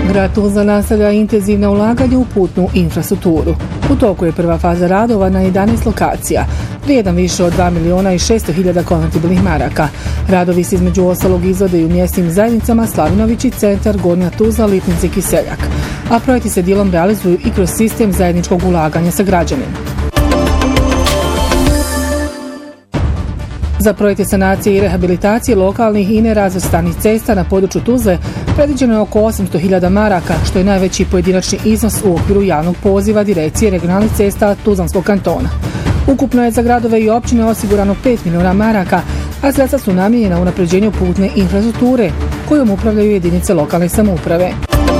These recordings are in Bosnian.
Grad Tuzla nastavlja intenzivna ulaganja u putnu infrastrukturu. U toku je prva faza radova na 11 lokacija, vrijedan više od 2.600.000 konvertibilnih maraka. Radovi se između ostalog izvode i u mjesnim zajednicama Slavinovići, Centar, Gornja Tuzla, Lipnici i Kiseljak. A projekti se dijelom realizuju i kroz sistem zajedničkog ulaganja sa građanima. Za projekte sanacije i rehabilitacije lokalnih i nerazvrstanih cesta na području Tuzle predviđeno je oko 800.000 maraka, što je najveći pojedinačni iznos u okviru javnog poziva Direkcije regionalnih cesta Tuzlanskog kantona. Ukupno je za gradove i općine osigurano 5 milijuna maraka, a sredstva su namijenjena unapređenju putne infrastrukture, kojom upravljaju jedinice lokalne samouprave.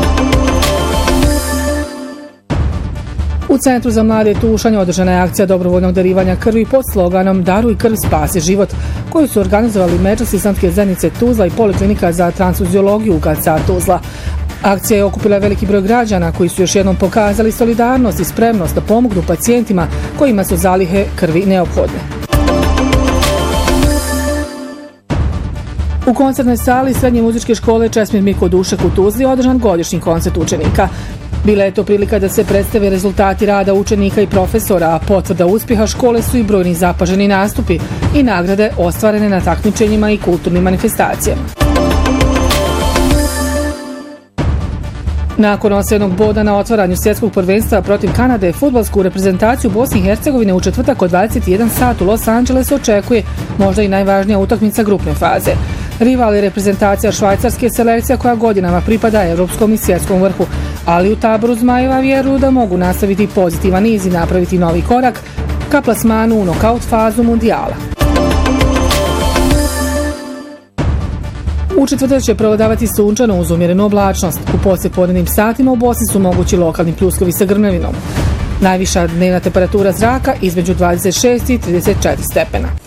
U Centru za mlade Tušanj održana je akcija dobrovoljnog darivanja krvi pod sloganom Daruj krv, spasi život, koju su organizovali Međusislamske zajednice Tuzla i Poliklinika za transfuziologiju UKC Tuzla. Akcija je okupila veliki broj građana koji su još jednom pokazali solidarnost i spremnost da pomognu pacijentima kojima su zalihe krvi neophodne. U koncertnoj sali Srednje muzičke škole Česmir Miko Dušek u Tuzli održan godišnji koncert učenika. Bila je to prilika da se predstave rezultati rada učenika i profesora, a potvrda uspjeha škole su i brojni zapaženi nastupi i nagrade ostvarene na takmičenjima i kulturnim manifestacijama. Nakon osvojenog boda na otvaranju svjetskog prvenstva protiv Kanade, fudbalsku reprezentaciju Bosne i Hercegovine u četvrtak od 21 sat u Los Angelesu očekuje možda i najvažnija utakmica grupne faze. Rival je reprezentacija švajcarske selekcija koja godinama pripada evropskom i svjetskom vrhu, ali u taboru Zmajeva vjeruju da mogu nastaviti pozitivan niz i napraviti novi korak ka plasmanu u nokaut fazu mundijala. U četvrtak će prevladavati sunčano uz umjerenu oblačnost. U poslijepodnevnim satima u Bosni su mogući lokalni pljuskovi sa grmljavinom. Najviša dnevna temperatura zraka između 26 i 34 stepena.